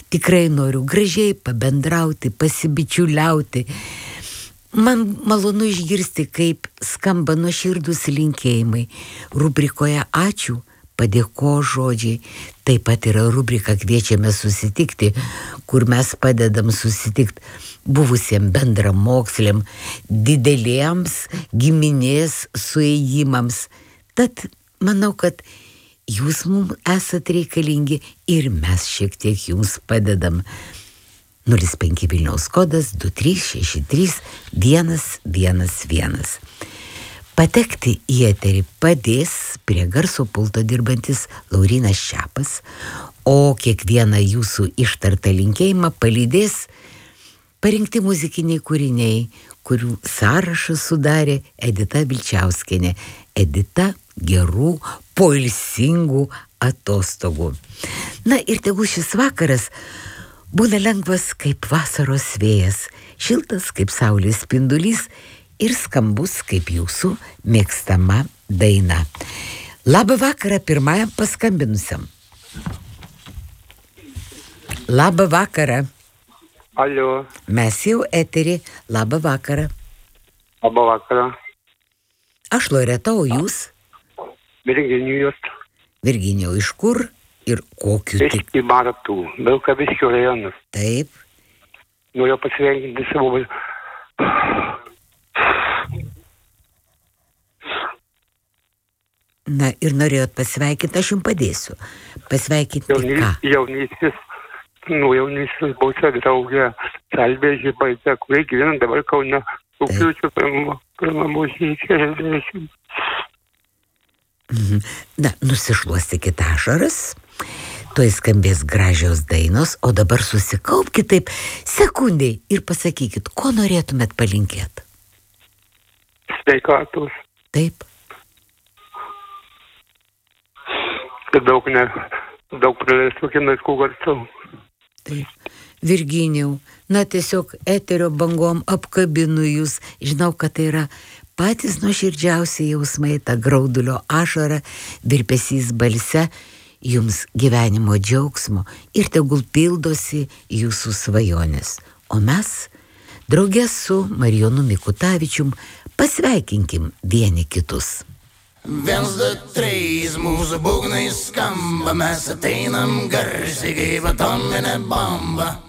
tikrai noriu gražiai pabendrauti, pasibičiuliauti. Man malonu išgirsti, kaip skamba nuoširdūs linkėjimai. Rubrikoje ačiū, padėko žodžiai. Taip pat yra rubrika kviečiame susitikti, kur mes padedam susitikti buvusiem bendramoksliam, dideliems giminės suėjimams. Tad manau, kad jūs mums esat reikalingi ir mes šiek tiek jums padedam. 05 Vilniaus kodas 2363 111. Patekti į eterį padės prie garso pulto dirbantis Laurynas Šepas, o kiekvieną jūsų ištartą linkėjimą palydės parinkti muzikiniai kūriniai, kurių sąrašą sudarė Edita Vilčiauskienė. Edita, gerų, poilsingų atostogų. Na ir tegul šis vakaras būna lengvas kaip vasaros vėjas, šiltas kaip saulės spindulys ir skambus kaip jūsų mėgstama daina. Labą vakarą pirmajam paskambinusiam. Labą vakarą. Alio. Mes jau eterį. Labą vakarą. Labą vakarą. Aš Loreta, o jūs? Virginijus. Virginijau, iš kur ir kokiu tik? Iš Kybartų, Vilkaviškio rajonas. Taip. Noriu pasveikinti savo... Na ir norėjot pasveikinti, aš jums padėsiu. Pasveikinti ką? Jaunystės buvusią draugę Salvė Žibaitę, kurie gyvena dabar Kaune, Rugpjūčio pirmamos 60. Na, nusišluostykite ašaras, tuoj skambės gražios dainos, o dabar susikaupkite taip sekundai ir pasakykit, ko norėtumėt palinkėti. Sveikatos. Taip. Daug praleistų kinaiskų garsų. Taip. Virginijau, na tiesiog eterio bangom apkabinu jūs. Žinau, kad tai yra patys nuoširdžiausi jausmai, ta graudulio ašara, virpesys balse, jums gyvenimo džiaugsmo ir tegul pildosi jūsų svajonės. O mes, draugė su Marijonu Mikutavičium, pasveikinkim vieni kitus. 1, 2, 3, mūsų būgnai skamba, mes ateinam garsiai kaip atominė bomba.